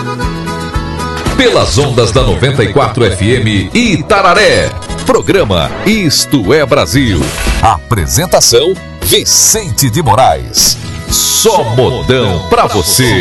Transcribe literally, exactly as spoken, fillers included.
Pelas ondas da noventa e quatro F M Itararé. Programa Isto é Brasil. Apresentação: Vicente de Moraes. Só modão pra você.